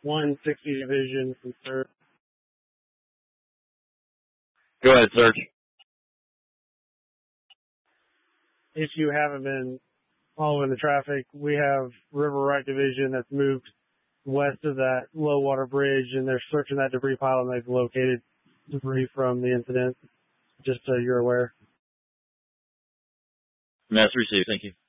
160 Division from Serge. Go ahead, Serge. If you haven't been following the traffic, we have River Right Division that's moved west of that low water bridge, and they're searching that debris pile, and they've located debris from the incident, just so you're aware. That's received. Thank you.